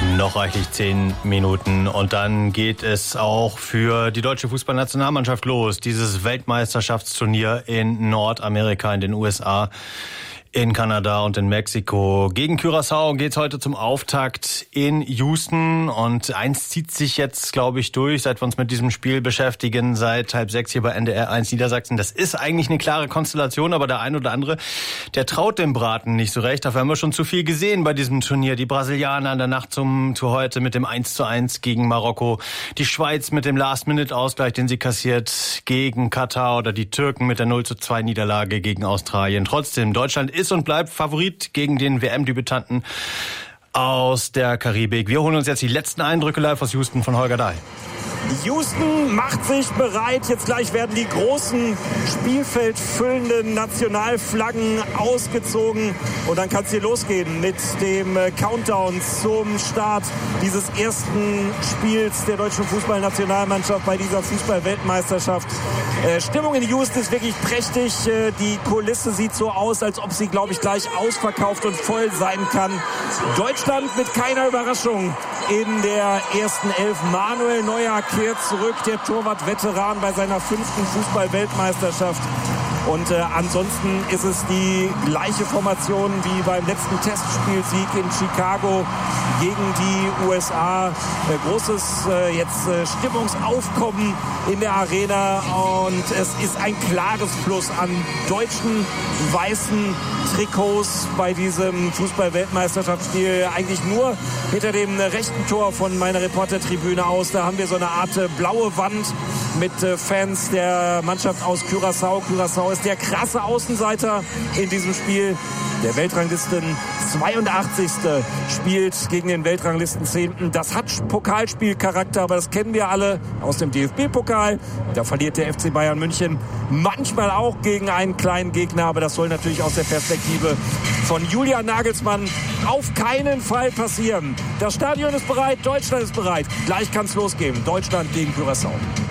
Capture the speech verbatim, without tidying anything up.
Noch reichlich zehn Minuten und dann geht es auch für die deutsche Fußballnationalmannschaft los. Dieses Weltmeisterschaftsturnier in Nordamerika, in den U S A, in Kanada und in Mexiko. Gegen Curaçao geht's heute zum Auftakt in Houston und eins zieht sich jetzt, glaube ich, durch, seit wir uns mit diesem Spiel beschäftigen, seit halb sechs hier bei N D R eins Niedersachsen. Das ist eigentlich eine klare Konstellation, aber der ein oder andere, der traut dem Braten nicht so recht. Dafür haben wir schon zu viel gesehen bei diesem Turnier. Die Brasilianer in der Nacht zum zu heute mit dem eins zu eins gegen Marokko, die Schweiz mit dem Last-Minute-Ausgleich, den sie kassiert gegen Katar, oder die Türken mit der null zu zwei Niederlage gegen Australien. Trotzdem, Deutschland ist und bleibt Favorit gegen den W M-Debütanten aus der Karibik. Wir holen uns jetzt die letzten Eindrücke live aus Houston von Holger Dahl. Houston macht sich bereit. Jetzt gleich werden die großen spielfeldfüllenden Nationalflaggen ausgezogen. Und dann kann es hier losgehen mit dem Countdown zum Start dieses ersten Spiels der deutschen Fußballnationalmannschaft bei dieser Fußball-Weltmeisterschaft. Äh, Stimmung in Houston ist wirklich prächtig. Äh, die Kulisse sieht so aus, als ob sie, glaube ich, gleich ausverkauft und voll sein kann. Deutschland mit keiner Überraschung in der ersten Elf. Manuel Neuer kehrt zurück, der Torwart-Veteran bei seiner fünften Fußball-Weltmeisterschaft. Und äh, ansonsten ist es die gleiche Formation wie beim letzten Testspielsieg in Chicago gegen die U S A. Äh, großes äh, jetzt äh, Stimmungsaufkommen in der Arena und es ist ein klares Plus an deutschen weißen Trikots bei diesem Fußball-Weltmeisterschaftsspiel. Eigentlich nur hinter dem rechten Tor von meiner Reportertribüne aus. Da haben wir so eine Art äh, blaue Wand mit äh, Fans der Mannschaft aus Curaçao. Curaçao ist der krasse Außenseiter in diesem Spiel. Der Weltranglisten zweiundachtzigste spielt gegen den Weltranglisten zehnten Das hat Pokalspielcharakter, aber das kennen wir alle aus dem D F B-Pokal. Da verliert der F C Bayern München manchmal auch gegen einen kleinen Gegner, aber das soll natürlich aus der Perspektive von Julian Nagelsmann auf keinen Fall passieren. Das Stadion ist bereit, Deutschland ist bereit. Gleich kann es losgehen. Deutschland gegen Curaçao.